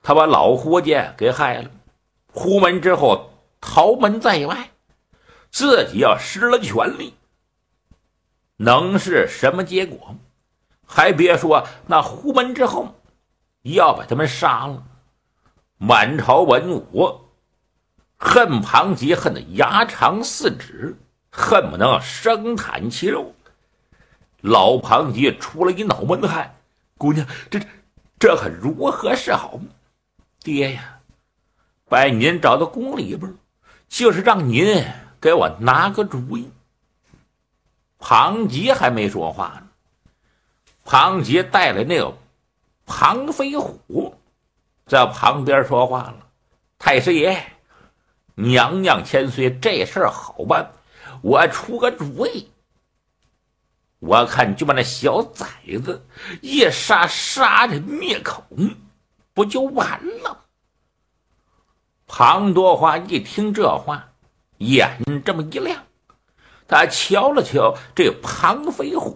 他把老胡家给害了，出门之后逃门在外，自己要失了权力，能是什么结果？还别说，那出门之后要把他们杀了。满朝文武恨庞吉恨得牙长四指，恨不能生袒其肉。老庞吉出了一脑门子汗，姑娘，这可如何是好？爹呀，把您找到宫里边，就是让您给我拿个主意。庞吉还没说话呢，庞吉带来那个庞飞虎在旁边说话了：“太师爷，娘娘千岁，这事儿好办，我出个主意。我看就把那小崽子一杀人灭口，不就完了？”庞多花一听这话，眼这么一亮，他瞧了瞧这庞飞虎。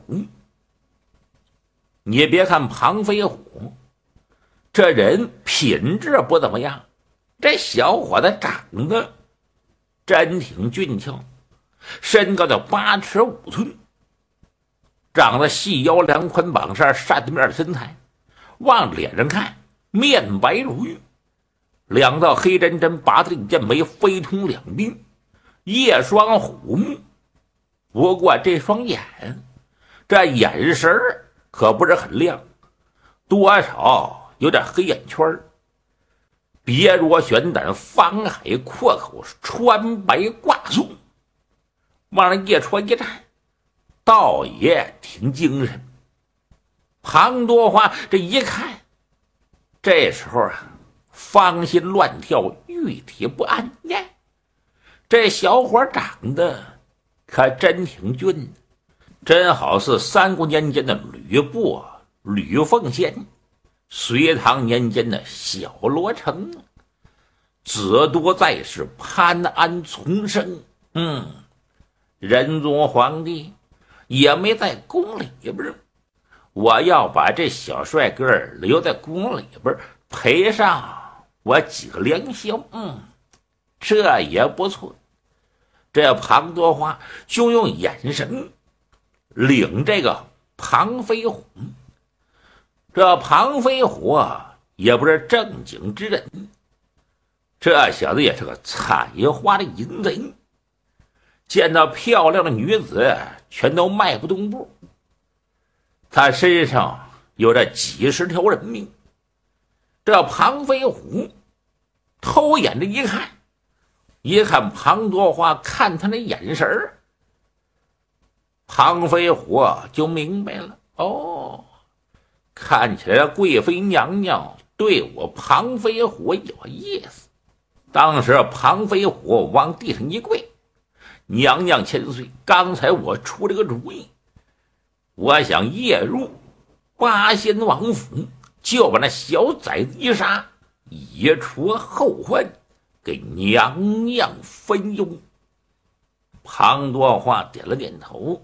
你别看庞飞虎这人品质不怎么样，这小伙子长得真挺俊俏，身高的8尺5寸，长得细腰梁宽膀扇扇子面的身材，往脸上看面白如玉，2道黑针针拔的一剑眉飞通两鬓，夜双虎目。不过这双眼，这眼神可不是很亮，多少有点黑眼圈，别若悬胆，方海阔口，穿白挂素，往那一戳一站，倒也挺精神。庞多花这一看，这时候啊，芳心乱跳，玉体不安呀。这小伙长得可真挺俊的，真好似三国年间的吕布吕奉先，隋唐年间的小罗成，子多在世，潘安从生。仁宗皇帝也没在宫里边，我要把这小帅哥留在宫里边，陪上我几个良宵，这也不错。这庞多花就用眼神领这个庞飞虎。这庞飞虎啊，也不是正经之人，这小子也是个采花的淫贼，见到漂亮的女子全都迈不动步。他身上有着几十条人命。这庞飞虎偷眼着一看庞多花看他那眼神儿，庞飞虎就明白了，看起来贵妃娘娘对我庞飞虎有意思。当时庞飞虎往地上一跪：“娘娘千岁，刚才我出了个主意，我想夜入八仙王府，就把那小崽子一杀，以除后患，给娘娘分忧。”庞多花点了点头，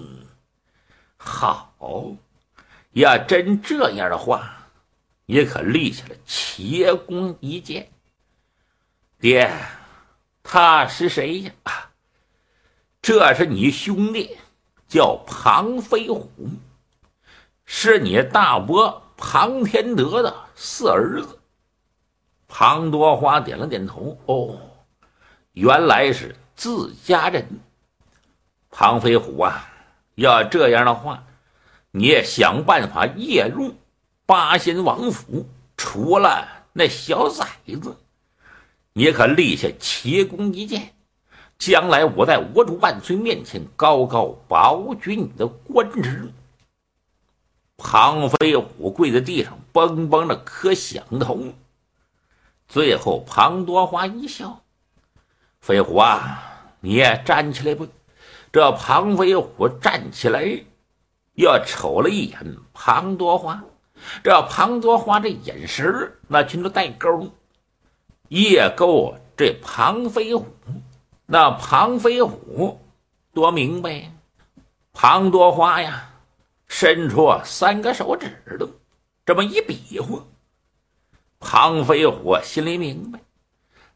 好，要真这样的话，也可立下了奇功一件。爹，他是谁呀？这是你兄弟，叫庞飞虎，是你大伯庞天德的4儿子。庞多花点了点头，原来是自家人。庞飞虎啊，要这样的话，你也想办法夜入八仙王府，除了那小崽子，你可立下奇功一件，将来我在我主万岁面前高高保举你的官职。庞飞虎跪在地上嘣嘣的磕响头。最后庞多花一笑：“飞虎啊，你也站起来吧。”这庞飞虎站起来，又瞅了一眼庞多花。这庞多花这眼神那全都带钩，夜勾这庞飞虎。那庞飞虎多明白，庞多花呀，伸出3个手指头，这么一比划， 庞飞虎心里明白，